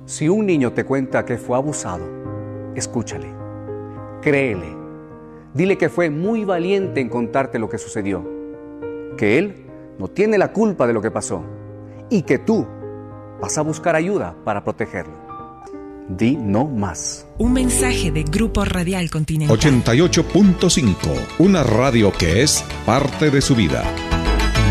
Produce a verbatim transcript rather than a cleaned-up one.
Si un niño te cuenta que fue abusado, escúchale, créele, dile que fue muy valiente en contarte lo que sucedió, que él no tiene la culpa de lo que pasó y que tú vas a buscar ayuda para protegerlo. Di no más. Un mensaje de Grupo Radial Continental. ochenta y ocho punto cinco, una radio que es parte de su vida.